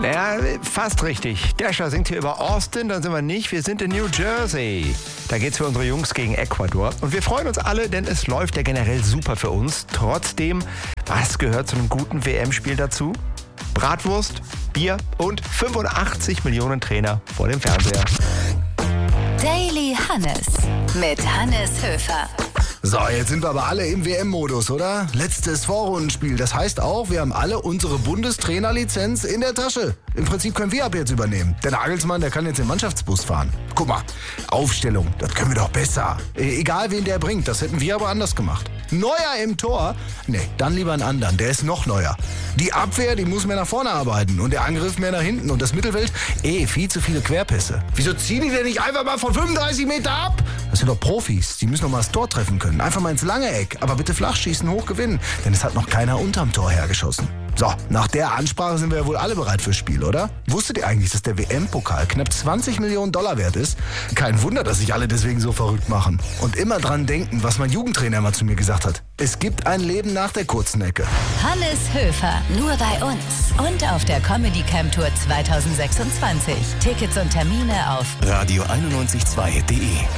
Naja, fast richtig. Dasher singt hier über Austin, dann sind wir nicht. Wir sind in New Jersey. Da geht's für unsere Jungs gegen Ecuador. Und wir freuen uns alle, denn es läuft ja generell super für uns. Trotzdem, was gehört zu einem guten WM-Spiel dazu? Bratwurst, Bier und 85 Millionen Trainer vor dem Fernseher. Daily Hannes mit Hannes Höfer. So, jetzt sind wir aber alle im WM-Modus, oder? Letztes Vorrundenspiel. Das heißt auch, wir haben alle unsere Bundestrainerlizenz in der Tasche. Im Prinzip können wir ab jetzt übernehmen. Der Nagelsmann, der kann jetzt den Mannschaftsbus fahren. Guck mal, Aufstellung, das können wir doch besser. Egal, wen der bringt, das hätten wir aber anders gemacht. Neuer im Tor? Nee, dann lieber einen anderen, der ist noch neuer. Die Abwehr, die muss mehr nach vorne arbeiten und der Angriff mehr nach hinten. Und das Mittelfeld, viel zu viele Querpässe. Wieso ziehen die denn nicht einfach mal von 35 Meter ab? Das sind doch Profis, die müssen doch mal das Tor treffen können. Einfach mal ins lange Eck, aber bitte flach schießen, hoch gewinnen. Denn es hat noch keiner unterm Tor hergeschossen. So, nach der Ansprache sind wir ja wohl alle bereit fürs Spiel, oder? Wusstet ihr eigentlich, dass der WM-Pokal knapp 20 Millionen Dollar wert ist? Kein Wunder, dass sich alle deswegen so verrückt machen. Und immer dran denken, was mein Jugendtrainer immer zu mir gesagt hat. Es gibt ein Leben nach der kurzen Ecke. Hannes Höfer, nur bei uns. Und auf der Comedy Camp Tour 2026. Tickets und Termine auf radio912.de